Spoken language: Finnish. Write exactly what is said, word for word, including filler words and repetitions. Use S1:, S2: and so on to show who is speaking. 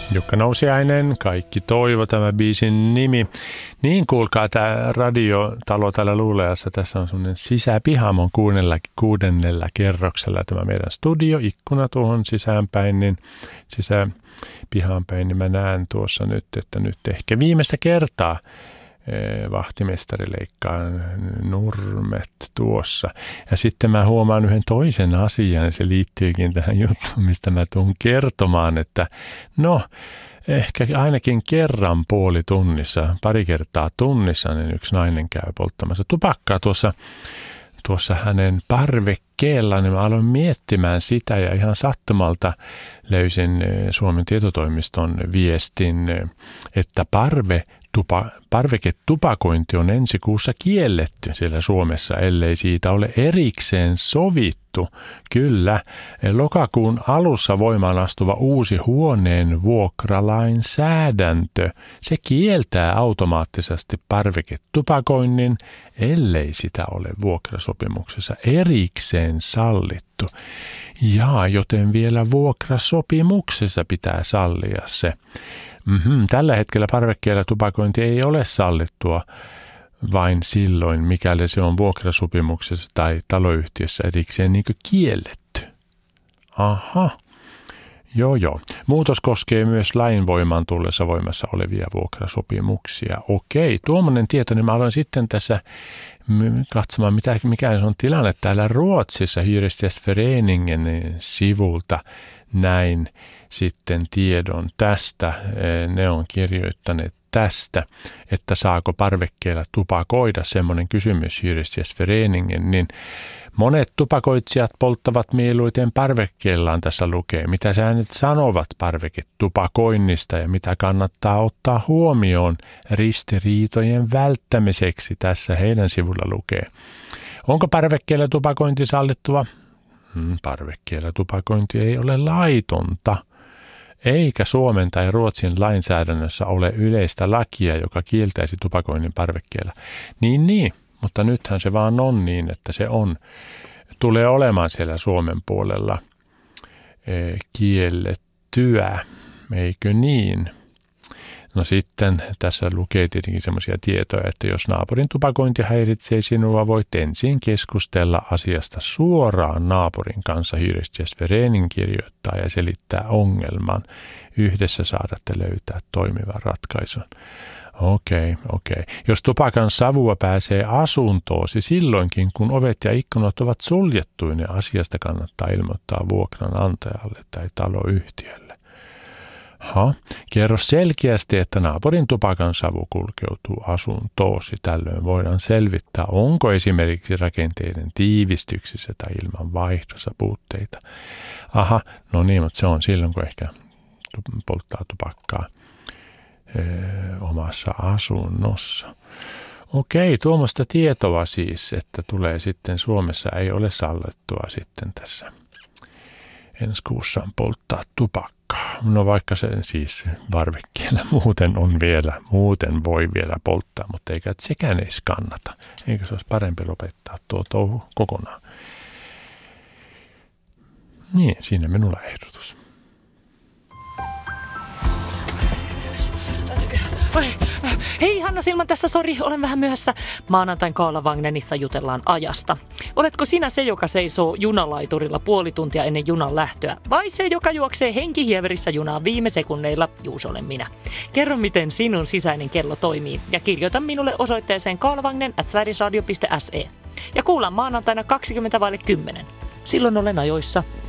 S1: Jukka Nousiainen, Kaikki toivo, tämä biisin nimi. Niin kuulkaa, tämä radiotalo täällä Luuleassa, tässä on semmoinen sisäpihamon kuudennella, kuudennella kerroksella tämä meidän studio, ikkuna tuohon sisäänpäin, niin sisäpihaan päin, niin mä näen tuossa nyt, että nyt ehkä viimeistä kertaa vahtimestari leikkaa nurmet tuossa. Ja sitten mä huomaan yhden toisen asian, ja se liittyykin tähän juttuun, mistä mä tuun kertomaan, että no, ehkä ainakin kerran puoli tunnissa, pari kertaa tunnissa, niin yksi nainen käy polttamassa tupakkaa tuossa, tuossa hänen parvekkeellaan, niin mä aloin miettimään sitä, ja ihan sattumalta löysin Suomen tietotoimiston viestin, että parve Tupa, parveketupakointi on ensi kuussa kielletty siellä Suomessa, ellei siitä ole erikseen sovittu. Kyllä, lokakuun alussa voimaan astuva uusi huoneen vuokralainsäädäntö, se kieltää automaattisesti parveketupakoinnin, ellei sitä ole vuokrasopimuksessa erikseen sallittu. Ja joten vielä vuokrasopimuksessa pitää sallia se. Mm-hmm. Tällä hetkellä parvekkeella tupakointi ei ole sallittua vain silloin, mikäli se on vuokrasopimuksessa tai taloyhtiössä erikseen niin kuin kielletty. Aha, joo joo. Muutos koskee myös lain voimaan tullessa voimassa olevia vuokrasopimuksia. Okei, tuommoinen tieto, niin mä aloin sitten tässä katsomaan, mitä, mikä se on tilanne täällä Ruotsissa Hyresgästföreningen sivulta näin sitten tiedon tästä. Ne on kirjoittaneet tästä, että saako parvekkeella tupakoida, semmoinen kysymys Hyresgästföreningen, niin monet tupakoitsijat polttavat mieluiten parvekkeellaan, tässä lukee. Mitä säännöt sanovat parveketupakoinnista ja mitä kannattaa ottaa huomioon ristiriitojen välttämiseksi, tässä heidän sivulla lukee. Onko parvekkeella tupakointi sallittua? Hmm, parvekkeella tupakointi ei ole laitonta. Eikä Suomen tai Ruotsin lainsäädännössä ole yleistä lakia, joka kieltäisi tupakoinnin parvekkeella. Niin, niin, mutta nythän se vaan on niin, että se on, tulee olemaan siellä Suomen puolella e, kiellettyä, eikö niin? No sitten tässä lukee tietenkin semmoisia tietoja, että jos naapurin tupakointi häiritsee sinua, voit ensin keskustella asiasta suoraan naapurin kanssa. Hyresgästföreningen kirjoittaa ja selittää ongelman. Yhdessä saadatte löytää toimivan ratkaisun. Okei, okei. Jos tupakan savua pääsee asuntoosi silloinkin, kun ovet ja ikkunat ovat suljettuja, niin asiasta kannattaa ilmoittaa vuokranantajalle tai taloyhtiölle. Ha, kerro selkeästi, että naapurin tupakan savu kulkeutuu asuntoosi. Tällöin voidaan selvittää, onko esimerkiksi rakenteiden tiivistyksissä tai ilman vaihdossa puutteita. Aha, no niin, mutta se on silloin, kun ehkä polttaa tupakkaa ee, omassa asunnossa. Okei, tuommoista tietoa siis, että tulee sitten Suomessa, ei ole sallittua sitten tässä ensi kuussa polttaa tupakkaa. No vaikka se siis parvekkeella muuten on vielä, muuten voi vielä polttaa, mutta eikä sekään edes kannata. Eikö se olisi parempi lopettaa tuo touhu kokonaan? Niin, siinä minulla ehdotus.
S2: Hei Hanna Silman tässä, sori, olen vähän myöhässä. Maanantain Kaalavagninissa jutellaan ajasta. Oletko sinä se, joka seisoo junalaiturilla puoli tuntia ennen junan lähtöä? Vai se, joka juoksee henkihieverissä junaan viime sekunneilla? Juus, olen minä. Kerro, miten sinun sisäinen kello toimii ja kirjoita minulle osoitteeseen kaalavagnen at sverigesradio piste se. Ja kuullaan maanantaina kaksikymmentä vaille kymmenen. Silloin olen ajoissa.